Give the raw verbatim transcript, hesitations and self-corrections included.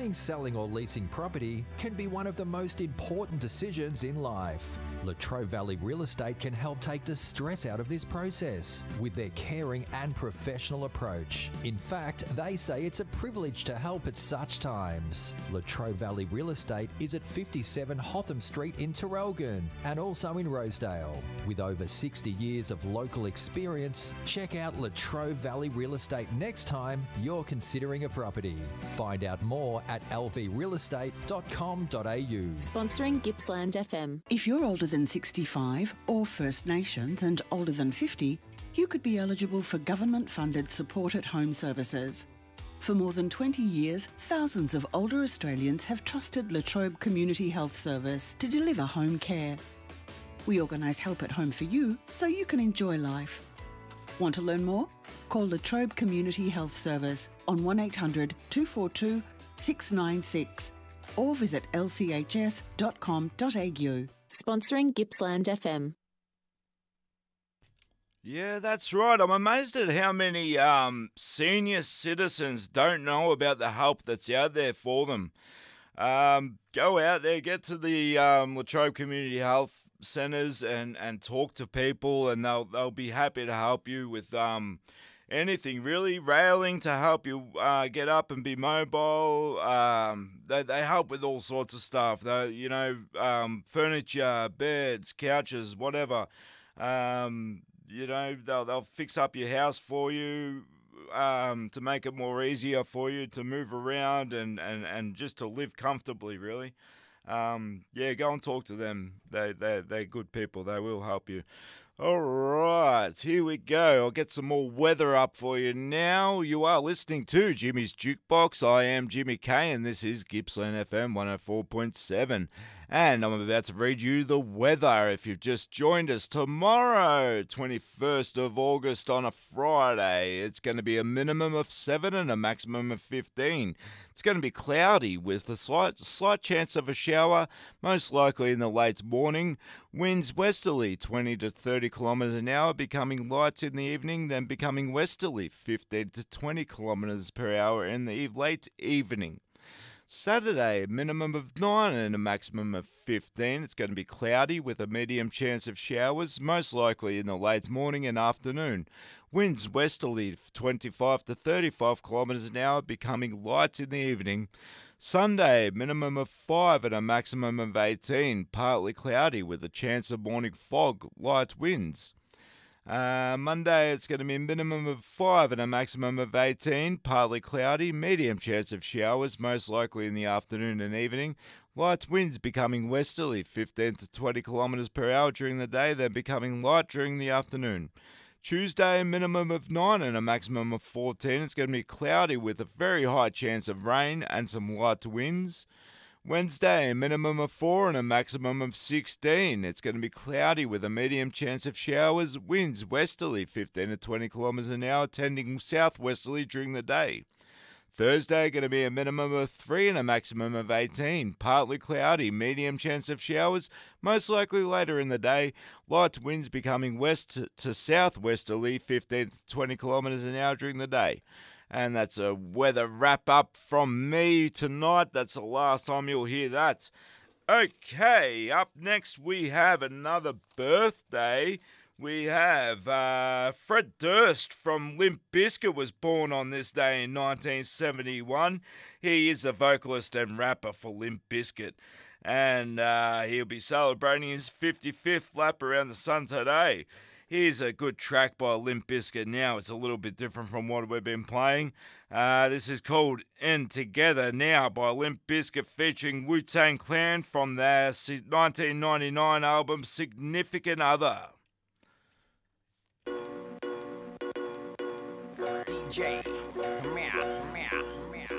Buying, selling or leasing property can be one of the most important decisions in life. Latrobe Valley Real Estate can help take the stress out of this process with their caring and professional approach. In fact, they say it's a privilege to help at such times. Latrobe Valley Real Estate is at fifty-seven Hotham Street in Terrelgan and also in Rosedale. With over sixty years of local experience, check out Latrobe Valley Real Estate next time you're considering a property. Find out more at l v real estate dot com dot a u. Sponsoring Gippsland F M. If you're older than sixty-five or First Nations and older than fifty, you could be eligible for government-funded support at home services. For more than twenty years, thousands of older Australians have trusted Latrobe Community Health Service to deliver home care. We organise help at home for you so you can enjoy life. Want to learn more? Call Latrobe Community Health Service on one eight hundred two four two six nine six or visit l c h s dot com dot a u. Sponsoring Gippsland F M. Yeah, that's right. I'm amazed at how many um, senior citizens don't know about the help that's out there for them. Um, go out there, get to the um, Latrobe Community Health Centres and, and talk to people, and they'll they'll be happy to help you with um, anything really. Railing to help you uh, get up and be mobile. Um, they they help with all sorts of stuff. They, you know, um, furniture, beds, couches, whatever. Um, you know, they'll they'll fix up your house for you um, to make it more easier for you to move around and, and, and just to live comfortably, really. Um, yeah, go and talk to them. They they they're good people. They will help you. All right, here we go. I'll get some more weather up for you now. You are listening to Jimmy's Jukebox. I am Jimmy K, and this is Gippsland F M one oh four point seven. And I'm about to read you the weather if you've just joined us. Tomorrow, twenty-first of August on a Friday, it's going to be a minimum of seven and a maximum of fifteen. It's going to be cloudy with a slight, slight chance of a shower, most likely in the late morning. Winds westerly, twenty to thirty kilometres an hour, becoming light in the evening, then becoming westerly, fifteen to twenty kilometres per hour in the late evening. Saturday, minimum of nine and a maximum of fifteen. It's going to be cloudy with a medium chance of showers, most likely in the late morning and afternoon. Winds westerly, twenty-five to thirty-five kilometres an hour, becoming light in the evening. Sunday, minimum of five and a maximum of eighteen. Partly cloudy with a chance of morning fog, light winds. Uh, Monday, it's going to be a minimum of five and a maximum of eighteen. Partly cloudy, medium chance of showers, most likely in the afternoon and evening. Light winds becoming westerly, fifteen to twenty kilometres per hour during the day, then becoming light during the afternoon. Tuesday, minimum of nine and a maximum of fourteen. It's going to be cloudy with a very high chance of rain and some light winds. Wednesday, minimum of four and a maximum of sixteen. It's going to be cloudy with a medium chance of showers. Winds westerly, fifteen to twenty kilometres an hour, tending southwesterly during the day. Thursday, going to be a minimum of three and a maximum of eighteen. Partly cloudy, medium chance of showers, most likely later in the day. Light winds becoming west to southwesterly, fifteen to twenty kilometres an hour during the day. And that's a weather wrap-up from me tonight. That's the last time you'll hear that. Okay, up next we have another birthday. We have uh, Fred Durst from Limp Bizkit was born on this day in nineteen seventy-one. He is a vocalist and rapper for Limp Bizkit. And uh, he'll be celebrating his fifty-fifth lap around the sun today. Here's a good track by Limp Bizkit now. It's a little bit different from what we've been playing. Uh, this is called End Together Now by Limp Bizkit featuring Wu-Tang Clan from their nineteen ninety-nine album Significant Other. D J, meow, meow, meow.